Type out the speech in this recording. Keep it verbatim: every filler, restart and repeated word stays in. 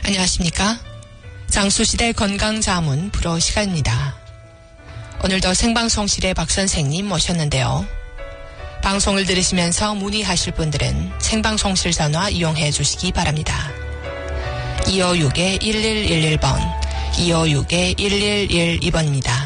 안녕하십니까? 장수시대 건강자문 프로 시간입니다. 오늘도 생방송실에 박 선생님 모셨는데요. 방송을 들으시면서 문의하실 분들은 생방송실 전화 이용해 주시기 바랍니다. 이오육 일일일일 번, 이오육 일일일이 번입니다.